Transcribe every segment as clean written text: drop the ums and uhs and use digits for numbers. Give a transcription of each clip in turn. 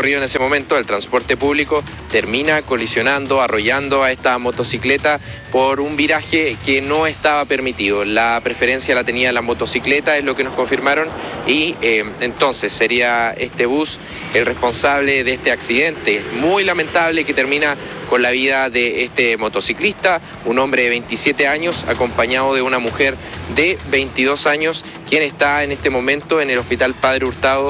recorrido en ese momento, el transporte público termina colisionando, arrollando a esta motocicleta por un viraje que no estaba permitido. La preferencia la tenía la motocicleta, es lo que nos confirmaron, y entonces sería este bus el responsable de este accidente muy lamentable que termina con la vida de este motociclista, un hombre de 27 años acompañado de una mujer de 22 años, quien está en este momento en el Hospital Padre Hurtado,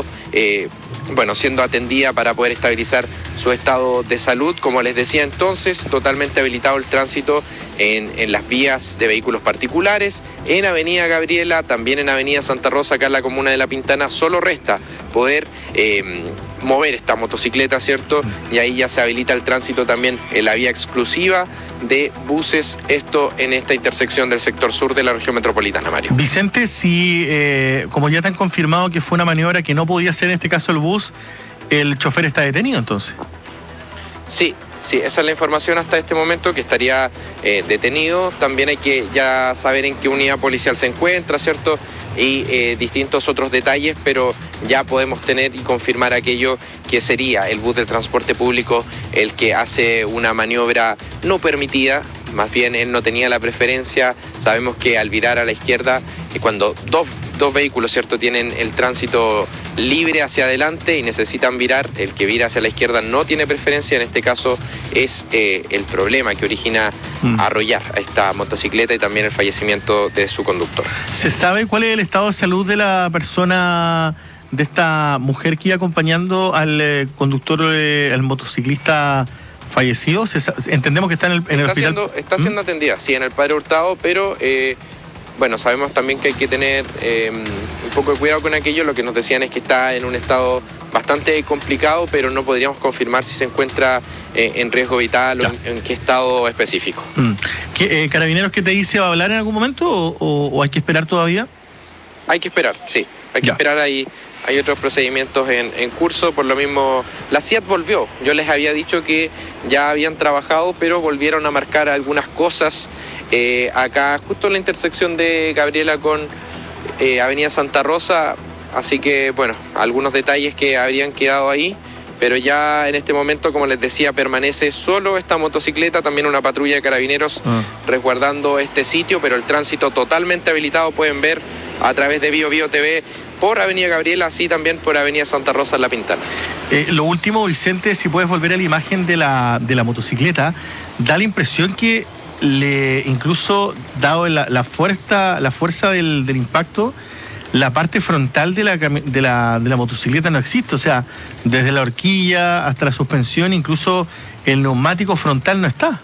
siendo atendida para poder estabilizar su estado de salud. Como les decía entonces, totalmente habilitado el tránsito en las vías de vehículos particulares, en Avenida Gabriela, también en Avenida Santa Rosa, acá en la comuna de La Pintana. Solo resta poder mover esta motocicleta, ¿cierto? Y ahí ya se habilita el tránsito también en la vía exclusiva de buses, esto en esta intersección del sector sur de la región metropolitana, Mario. Vicente, si como ya te han confirmado que fue una maniobra que no podía ser en este caso el bus, ¿el chofer está detenido entonces? Sí, esa es la información hasta este momento, que estaría detenido. También hay que ya saber en qué unidad policial se encuentra, ¿cierto? Y distintos otros detalles, pero ya podemos tener y confirmar aquello que sería el bus de transporte público el que hace una maniobra no permitida. Más bien él no tenía la preferencia. Sabemos que al virar a la izquierda, cuando dos vehículos, ¿cierto?, tienen el tránsito libre hacia adelante y necesitan virar, el que vira hacia la izquierda no tiene preferencia. En este caso es el problema que origina arrollar a esta motocicleta y también el fallecimiento de su conductor. ¿Se sabe cuál es el estado de salud de la persona, de esta mujer que iba acompañando al conductor, al motociclista fallecido? Entendemos que está en el hospital. Está siendo atendida, sí, en el Padre Hurtado, pero sabemos también que hay que tener un poco de cuidado con aquello. Lo que nos decían es que está en un estado bastante complicado, pero no podríamos confirmar si se encuentra en riesgo vital o en qué estado específico. ¿Carabineros qué te dice? ¿Va a hablar en algún momento o hay que esperar todavía? Hay que esperar, sí. Hay que esperar. Hay otros procedimientos en curso. Por lo mismo, la CIAT volvió. Yo les había dicho que ya habían trabajado, pero volvieron a marcar algunas cosas acá, justo en la intersección de Gabriela con Avenida Santa Rosa. Así que, algunos detalles que habrían quedado ahí. Pero ya en este momento, como les decía, permanece solo esta motocicleta, también una patrulla de carabineros resguardando este sitio, pero el tránsito totalmente habilitado. Pueden ver a través de Bio TV por Avenida Gabriela, así también por Avenida Santa Rosa en La Pintana. Lo último, Vicente, si puedes volver a la imagen de la motocicleta, da la impresión que incluso dado la fuerza del impacto, la parte frontal de la motocicleta no existe. O sea, desde la horquilla hasta la suspensión, incluso el neumático frontal no está.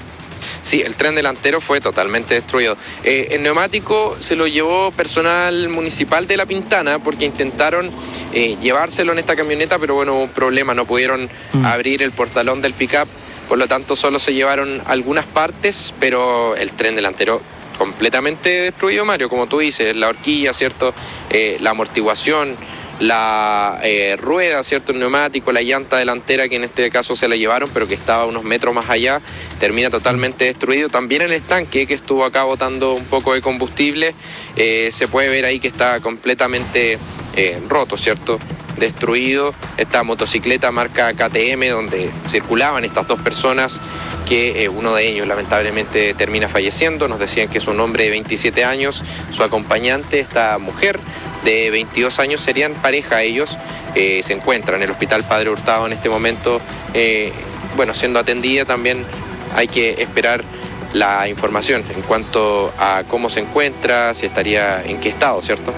Sí, el tren delantero fue totalmente destruido. El neumático se lo llevó personal municipal de La Pintana porque intentaron llevárselo en esta camioneta, pero hubo un problema, no pudieron abrir el portalón del pick-up, por lo tanto solo se llevaron algunas partes, pero el tren delantero completamente destruido, Mario, como tú dices, la horquilla, ¿cierto? La amortiguación, la rueda, ¿cierto? El neumático, la llanta delantera, que en este caso se la llevaron, pero que estaba unos metros más allá, termina totalmente destruido. También el estanque, que estuvo acá botando un poco de combustible, se puede ver ahí que está completamente roto, ¿cierto? Destruido. Esta motocicleta marca KTM, donde circulaban estas dos personas, que uno de ellos lamentablemente termina falleciendo. Nos decían que es un hombre de 27 años, su acompañante, esta mujer de 22 años, serían pareja ellos. Se encuentran en el Hospital Padre Hurtado en este momento, siendo atendida. También hay que esperar la información en cuanto a cómo se encuentra, si estaría en qué estado, ¿cierto?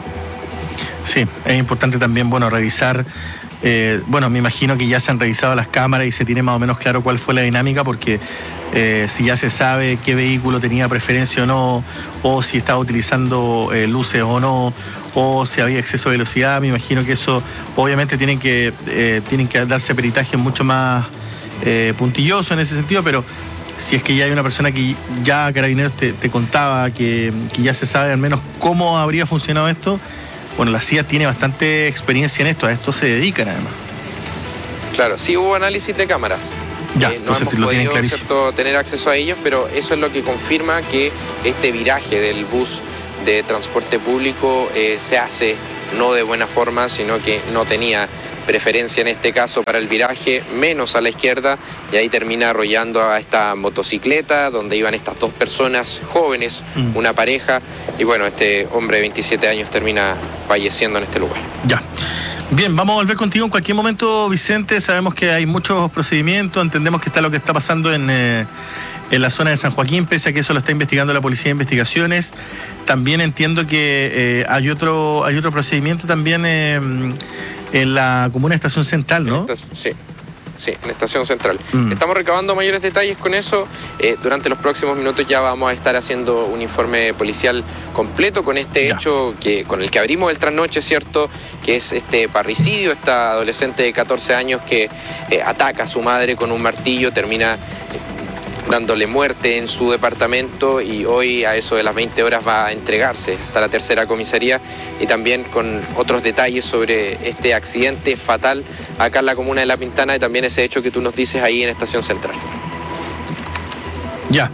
Sí, es importante también, revisar. Me imagino que ya se han revisado las cámaras y se tiene más o menos claro cuál fue la dinámica, porque si ya se sabe qué vehículo tenía preferencia o no, o si estaba utilizando luces o no, o si había exceso de velocidad, me imagino que eso obviamente tienen que darse peritajes mucho más puntillosos en ese sentido, pero si es que ya hay una persona que ya Carabineros te contaba que ya se sabe al menos cómo habría funcionado esto. La CIA tiene bastante experiencia en esto, a esto se dedican además. Claro, sí hubo análisis de cámaras. Ya, no entonces hemos lo tienen podido, clarísimo, ¿cierto?, tener acceso a ellos, pero eso es lo que confirma que este viraje del bus de transporte público se hace no de buena forma, sino que no tenía preferencia en este caso para el viraje, menos a la izquierda, y ahí termina arrollando a esta motocicleta donde iban estas dos personas jóvenes, una pareja, y bueno, este hombre de 27 años termina falleciendo en este lugar. Ya. Bien, vamos a volver contigo en cualquier momento, Vicente. Sabemos que hay muchos procedimientos, entendemos que está lo que está pasando en la zona de San Joaquín, pese a que eso lo está investigando la Policía de Investigaciones. También entiendo que hay otro procedimiento también en la comuna de Estación Central, ¿no? Sí, en Estación Central. Estamos recabando mayores detalles con eso. Durante los próximos minutos ya vamos a estar haciendo un informe policial completo con este hecho con el que abrimos el trasnoche, ¿cierto? Que es este parricidio, esta adolescente de 14 años que ataca a su madre con un martillo, termina dándole muerte en su departamento, y hoy a eso de las 20 horas va a entregarse hasta la tercera comisaría, y también con otros detalles sobre este accidente fatal acá en la comuna de La Pintana, y también ese hecho que tú nos dices ahí en Estación Central. Ya.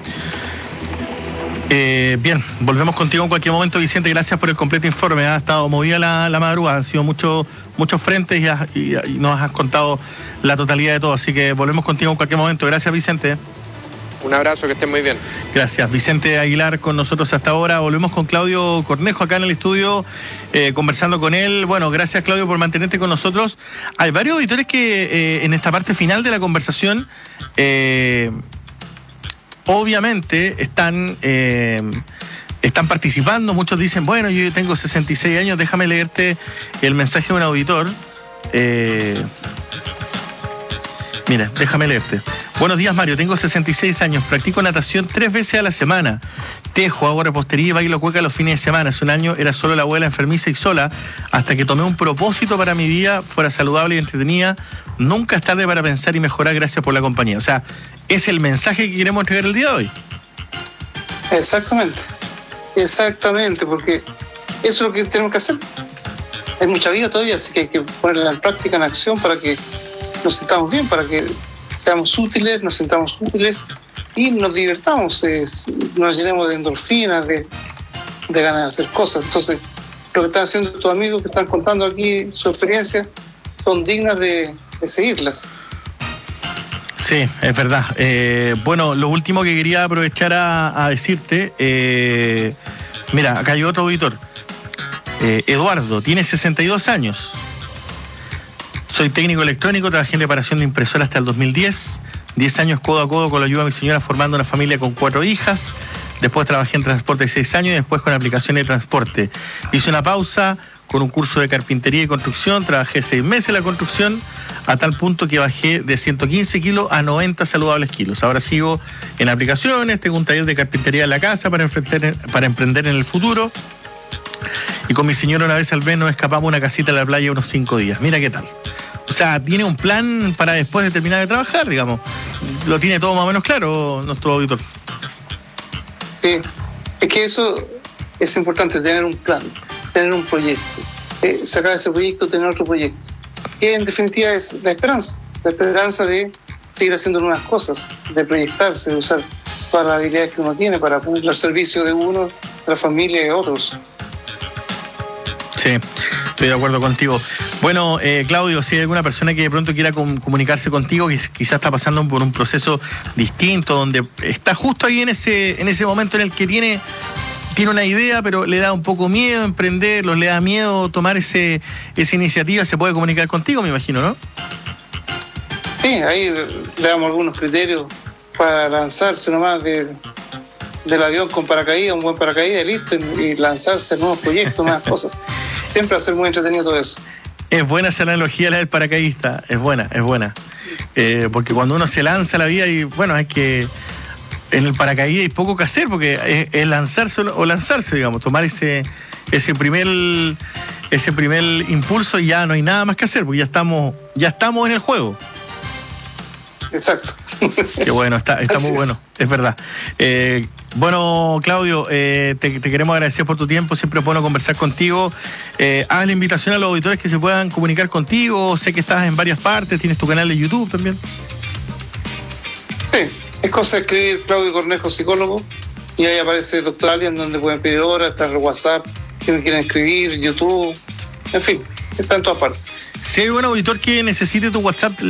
Bien, volvemos contigo en cualquier momento, Vicente. Gracias por el completo informe. Ha estado movida la madrugada, han sido muchos frentes y nos has contado la totalidad de todo, así que volvemos contigo en cualquier momento. Gracias, Vicente. Un abrazo, que estén muy bien. Gracias. Vicente Aguilar con nosotros hasta ahora. Volvemos con Claudio Cornejo acá en el estudio, conversando con él. Bueno, gracias, Claudio, por mantenerte con nosotros. Hay varios auditores que en esta parte final de la conversación obviamente están participando. Muchos dicen, bueno, yo tengo 66 años, déjame leerte el mensaje de un auditor. Mira, déjame leerte. Buenos días, Mario. Tengo 66 años. Practico natación 3 veces a la semana. Tejo, hago repostería y bailo cueca los fines de semana. Hace un año era solo la abuela enfermiza y sola, hasta que tomé un propósito para mi vida, fuera saludable y entretenida. Nunca es tarde para pensar y mejorar. Gracias por la compañía. O sea, es el mensaje que queremos entregar el día de hoy. Exactamente, porque eso es lo que tenemos que hacer. Hay mucha vida todavía, así que hay que ponerla en práctica, en acción, para que nos sintamos bien, para que seamos útiles, nos sintamos útiles y nos divertamos, nos llenemos de endorfinas, de ganas de hacer cosas. Entonces, lo que están haciendo tus amigos, que están contando aquí su experiencia, son dignas de seguirlas. Sí, es verdad. Bueno, lo último que quería aprovechar a decirte, mira, acá hay otro auditor. Eduardo, tiene 62 años. Soy técnico electrónico, trabajé en reparación de impresoras hasta el 2010. 10 años codo a codo con la ayuda de mi señora, formando una familia con 4 hijas. Después trabajé en transporte 6 años y después con aplicaciones de transporte. Hice una pausa con un curso de carpintería y construcción. Trabajé 6 meses en la construcción, a tal punto que bajé de 115 kilos a 90 saludables kilos. Ahora sigo en aplicaciones, tengo un taller de carpintería en la casa para emprender en el futuro. Y con mi señora una vez al mes nos escapamos a una casita en la playa unos 5 días. Mira qué tal. O sea, tiene un plan para después de terminar de trabajar, digamos. Lo tiene todo más o menos claro nuestro auditor. Sí, es que eso es importante, tener un plan, tener un proyecto. Sacar ese proyecto, tener otro proyecto. Que en definitiva es la esperanza de seguir haciendo nuevas cosas, de proyectarse, de usar todas las habilidades que uno tiene para poner al servicio de uno, de la familia y de otros. Sí, estoy de acuerdo contigo. Bueno, Claudio, si hay alguna persona que de pronto quiera comunicarse contigo, que quizás está pasando por un proceso distinto, donde está justo ahí en ese momento en el que tiene una idea, pero le da un poco miedo emprenderlo, le da miedo tomar esa iniciativa, se puede comunicar contigo, me imagino, ¿no? Sí, ahí le damos algunos criterios para lanzarse nomás del avión con paracaídas, un buen paracaídas, listo, y lanzarse a nuevos proyectos, nuevas cosas. Siempre va a ser muy entretenido todo eso. Es buena esa analogía, la del paracaidista, es buena. Porque cuando uno se lanza a la vida, y bueno, hay que... En el paracaídas hay poco que hacer, porque es lanzarse o lanzarse, digamos, tomar ese primer impulso, y ya no hay nada más que hacer, porque ya estamos en el juego. Exacto. Qué bueno, está muy bueno, es verdad. Bueno, Claudio, te queremos agradecer por tu tiempo, siempre es bueno conversar contigo. Haz la invitación a los auditores que se puedan comunicar contigo. Sé que estás en varias partes, tienes tu canal de YouTube también. Sí, es cosa de escribir Claudio Cornejo, psicólogo, y ahí aparece el Dr. Alian, donde pueden pedir horas, está el WhatsApp, que me quieren escribir, YouTube, en fin. está en todas partes. Si hay un auditor que necesite tu WhatsApp,